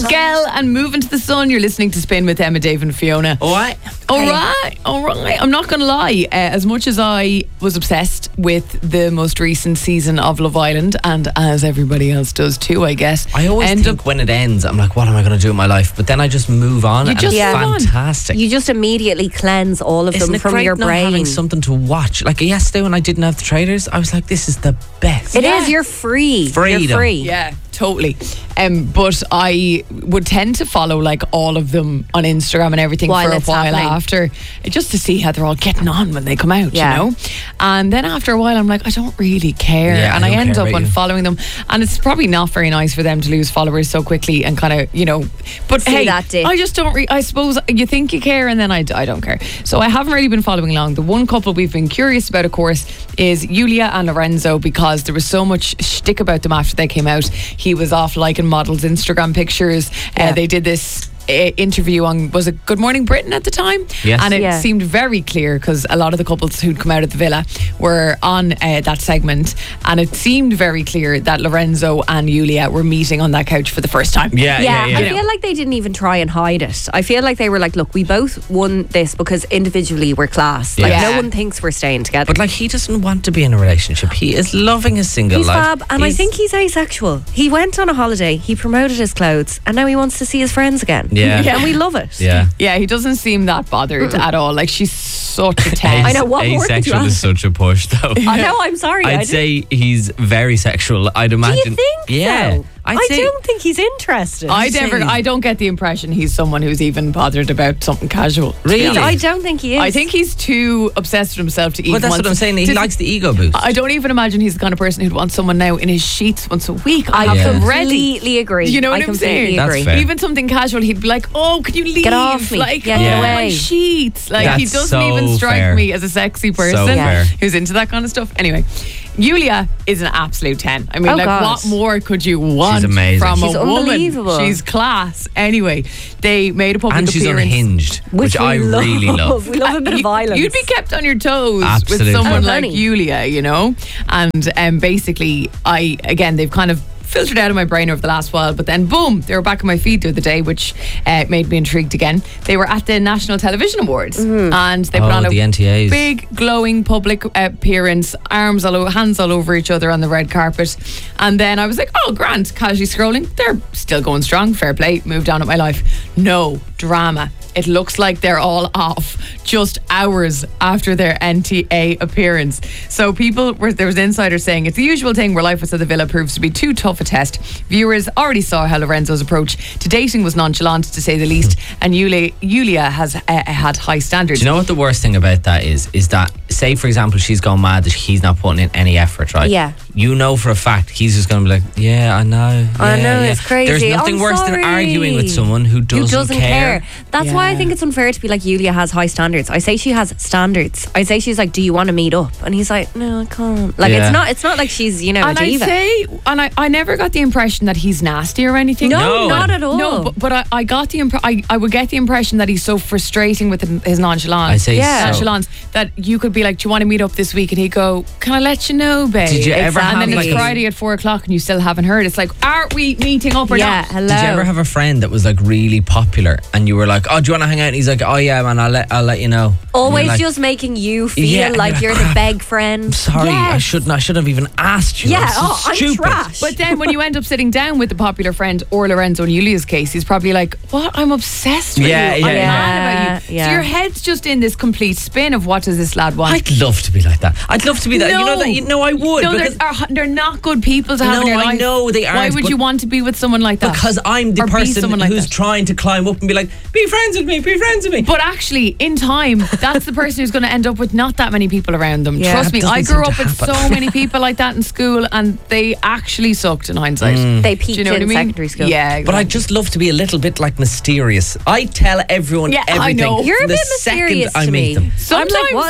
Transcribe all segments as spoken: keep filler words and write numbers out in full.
Miguel and Moving to the Sun. You're listening to Spin with Emma, Dave and Fiona. All right. All right, all right. I'm not going to lie. Uh, as much as I was obsessed with the most recent season of Love Island, and as everybody else does too, I guess. I always end think up, when it ends, I'm like, what am I going to do in my life? But then I just move on. You and just it's move on. fantastic. You just immediately cleanse all of Isn't them it from great your not brain. having something to watch? Like yesterday when I didn't have the trailers, I was like, this is the best. It Yeah. is. You're free. Freedom. You're free. Yeah, totally. Um, but I would tend to follow like all of them on Instagram and everything While for a it's while happening. after, just to see how they're all getting on when they come out, Yeah. you know? And then after a while, I'm like, I don't really care. Yeah, and I I, don't end care up about you. unfollowing them. And it's probably not very nice for them to lose followers so quickly and kind of, you know, but See hey, that dip. I just don't, re- I suppose you think you care and then I, I don't care. So I haven't really been following along. The one couple we've been curious about, of course, is Yulia and Lorenzo, because there was so much shtick about them after they came out. He was off liking models' Instagram pictures. Yeah. Uh, they did this uh, interview on, was it Good Morning Britain at the time? Yes. And it Yeah. seemed very clear because a lot of the couples who'd come out of the villa were on uh, that segment, and it seemed very clear that Lorenzo and Yulia were meeting on that couch for the first time. Yeah, Yeah, yeah, yeah. I feel like they didn't even try and hide it. I feel like they were like, look, we both won this because individually we're class. Like, Yeah. no one thinks we're staying together. But like, he doesn't want to be in a relationship. He is loving his single He's life. fab, and I He's- think he's asexual. He went on a holiday, he promoted his clothes, and now he wants to see his friends again. Yeah. And we love it. Yeah. Yeah, he doesn't seem that bothered at all. Like, she's such a ten. I know, what more could you Asexual is ask? such a push, though. I know, I'm sorry. I I'd didn't- say he's very sexual. I'd imagine. Do you think Yeah. so? I'd I say, don't think he's interested. I say- never. I don't get the impression he's someone who's even bothered about something casual. to be Really? honest. I don't think he is. I think he's too obsessed with himself to even. Well, that's want what I'm to- saying. He to- likes the ego boost. I don't even imagine he's the kind of person who'd want someone now in his sheets once a week. I I have them ready. completely agree. You know what I I'm completely saying? That's agree. fair. Even something casual, he'd be like, "Oh, can you leave? Get off me. Like, Get oh, away." my sheets." Like, he That's doesn't so even strike fair. me as a sexy person So fair. who's into that kind of stuff. Anyway, Yulia is an absolute ten. I mean, Oh, like, God. what more could you want amazing. from She's a woman? unbelievable. She's class. Anyway, they made a public and she's appearance. unhinged, which, we I really love. We love a bit of You- violence. You'd be kept on your toes Absolutely. with someone Oh, like honey. Yulia, you know? And um, basically, I, again, they've kind of filtered out of my brain over the last while, but then boom, they were back on my feed the other day, which uh, made me intrigued again. They were at the National Television Awards and they put Oh, on a the N T As. big glowing public uh, appearance, arms all over, hands all over each other on the red carpet. And then I was like, oh, grand, casually scrolling. They're still going strong, fair play, moved on with my life. No drama. It looks like they're all off just hours after their N T A appearance. So people were, there was insiders saying it's the usual thing where life outside the villa proves to be too tough a test. Viewers already saw how Lorenzo's approach to dating was nonchalant, to say the least, and Yulia, Yulia has uh, had high standards. Do you know what the worst thing about that is? Is that, say, for example, she's gone mad that he's not putting in any effort, right? Yeah. You know for a fact he's just going to be like, yeah, I know. I yeah, know, yeah." it's crazy. There's nothing I'm worse sorry. than arguing with someone who doesn't, Who doesn't care. That's why I Yeah. think it's unfair to be like, Yulia has high standards. I say she has standards. I say she's like, do you want to meet up? And he's like, no, I can't. Like, Yeah. it's not It's not like she's, you know, And a I diva. say, and I, I never got the impression that he's nasty or anything. no, No. not at all. No, but, but I, I got the impre- I, I would get the impression that he's so frustrating with his nonchalance. I say Yeah. so. nonchalance that you could be like, do you want to meet up this week? And he'd go, can I let you know, babe? Did you ever And have then like it's a- Friday at four o'clock and you still haven't heard. It's like, are we meeting up or yeah, not? hello. Did you ever have a friend that was like really popular and you were like, oh, do you want to hang out? And he's like, oh yeah, man, I'll let, I'll let you know. Always And you're like, just making you feel Yeah, like and you're you're the like, beg friend. I'm sorry, I Yes. shouldn't, I should have even asked you. Yeah, That's so oh, I'm stupid. trash. But then when you end up sitting down with the popular friend, or Lorenzo in Yulia's case, he's probably like, what? I'm obsessed with Yeah, you. yeah, I'm yeah. mad about you. Yeah. So your head's just in this complete spin of what does this lad want? I'd love to be like that. I'd love to be that. You know that. You know I would. No, because, they're, are, they're not good people to have No, in your I life. know they Why aren't, would but- you want to be with someone like that? because I'm the Or be person someone like who's that. trying to climb up and be like, be friends with me, be friends with me. But actually, in time, that's the person who's going to end up with not that many people around them. Yeah. Trust me, That I doesn't grew seem up to with happen. so many people like that in school, and they actually sucked in hindsight. They Do peaked you know what in I mean? secondary school. Yeah, But exactly. I just love to be a little bit like mysterious. I tell everyone Yeah, I everything. know. You're a the bit second mysterious I to meet me. them. Sometimes I'm like, what's going I on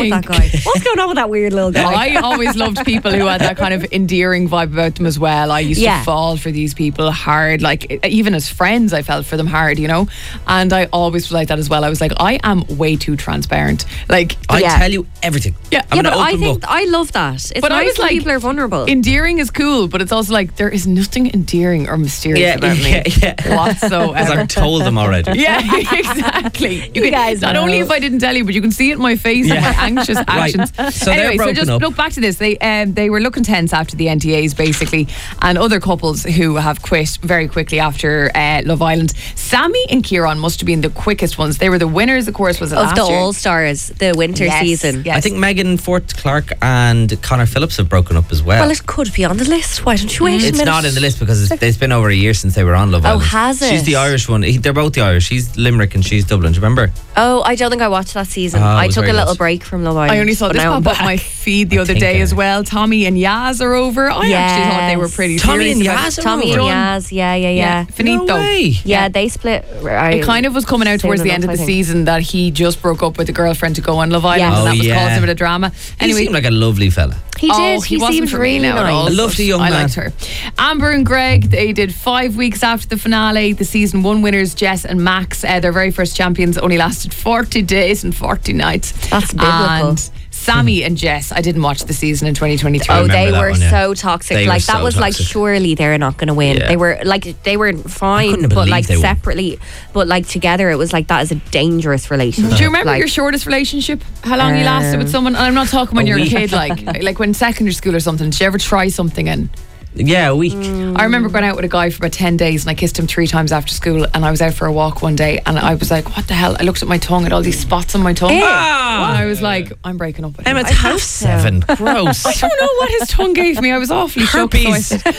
with that think- guy? What's going on with that weird little guy? I always loved people who had that kind of endearing vibe about them as well. I used Yeah. to fall for these people hard, like even as friends, I felt for them hard, you know. And I always was like that as well. I was like, I am way too transparent. Like, I Yeah. tell you everything. Yeah. I'm yeah, an but I open think book. I love that. It's But I nice was when like, people are vulnerable. endearing is cool, but it's also like there is nothing endearing or mysterious Yeah, about me yeah, yeah. Because whatsoever. I've told them already. Yeah, exactly. You, You can, guys not know. only if I didn't tell you, but you can see it in my face and my anxious actions. So they're anyway, so broken just up. look back to this. They um, they were looking tense after the N T As, basically, and other couples who have quit very quickly after uh, Love Island. Sammy and Kieran must have been the quickest ones. They were the winners, of course, was it of last the year? All Stars, the winter Yes, season. yes. I think Megan Fort Clark and Connor Phillips have broken up as well. Well, it could be on the list. Why don't you wait a It's minute? not in the list because it's, it's been over a year since they were on Love Oh, Island. has it? She's the Irish one. He- They're both the Irish. He's Limerick and she's Dublin. Do you remember? Oh, I don't think I watched that season. Oh, it I was took a very little good. break from Love Island. I only saw but this now I'm pop up back. my feed the I other think, day uh, as well. Tommy and Yaz are over. I actually thought they were pretty Tommy serious and about Yaz it. are Tommy over. and Yaz, yeah, yeah, yeah. Yeah, finito. No way. Yeah, they split. Right, It kind of was coming out soon towards the end of enough, the I think. season that he just broke up with a girlfriend to go on Love Island, Yes. and Oh, that was yeah. causing a bit of drama. He Anyway, seemed like a lovely fella. He oh, did. he, He, wasn't seemed for me really now at all. nice. A lovely young I man. liked her. Amber and Greg, they did five weeks after the finale. The season one winners, Jess and Max, uh, their very first champions, only lasted forty days and forty nights. That's biblical. And Sammy and Jess, I didn't watch the season in twenty twenty-three. Oh, remember they that were one, yeah. so toxic. They were like that so was like toxic. surely they're not going to win. Yeah. They were like they were fine, couldn't but believe like they won. separately, but like together, it was like that is a dangerous relationship. Do you remember like, your shortest relationship? How long you lasted with someone? And I'm not talking when a you're a week. kid, like like when secondary school or something. Did you ever try something and Yeah, a week. I remember going out with a guy for about ten days and I kissed him three times after school, and I was out for a walk one day and I was like, what the hell? I looked at my tongue and all these spots on my tongue. Ah! And I was like, I'm breaking up with him. Emma, it's I, half seven. Gross. I don't know what his tongue gave me. I was awfully shocked. So I Herpes. said,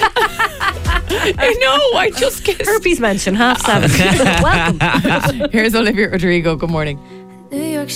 I know, I just kissed. herpes mention half seven. Welcome. Here's Olivia Rodrigo. Good morning.